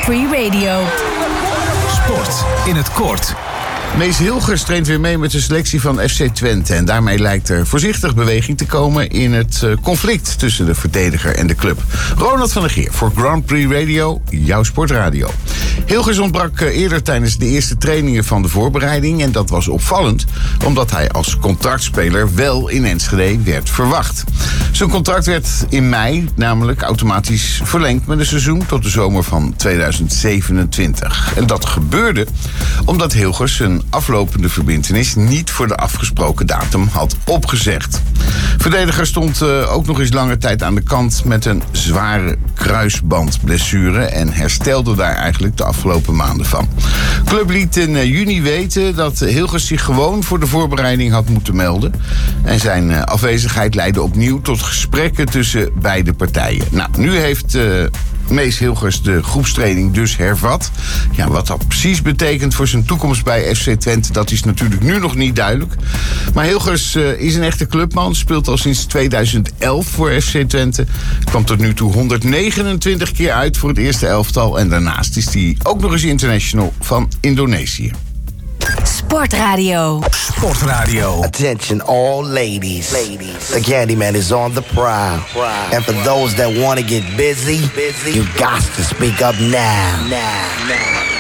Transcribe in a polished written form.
Prix Radio. Sport in het kort. Mees Hilgers traint weer mee met de selectie van FC Twente. En daarmee lijkt er voorzichtig beweging te komen in het conflict tussen de verdediger en de club. Ronald van der Geer voor Grand Prix Radio, jouw sportradio. Hilgers ontbrak eerder tijdens de eerste trainingen van de voorbereiding. En dat was opvallend, omdat hij als contractspeler wel in Enschede werd verwacht. Zijn contract werd in mei namelijk automatisch verlengd met een seizoen tot de zomer van 2027. En dat gebeurde omdat Hilgers zijn aflopende verbintenis niet voor de afgesproken datum had opgezegd. Verdediger stond ook nog eens lange tijd aan de kant met een zware kruisbandblessure en herstelde daar eigenlijk de afgelopen maanden van. Club liet in juni weten dat Hilgers zich gewoon voor de voorbereiding had moeten melden. En zijn afwezigheid leidde opnieuw tot gesprekken tussen beide partijen. Nou, nu heeft Mees Hilgers de groepstraining dus hervat. Ja, wat dat precies betekent voor zijn toekomst bij FC Twente, dat is natuurlijk nu nog niet duidelijk. Maar Hilgers is een echte clubman, speelt al sinds 2011 voor FC Twente. Kwam tot nu toe 129 keer uit voor het eerste elftal. En daarnaast is hij ook nog eens international van Indonesië. Sportradio. Sportradio. Attention all ladies. The Candyman is on the prowl. And for those that want to get busy, you got to speak up now.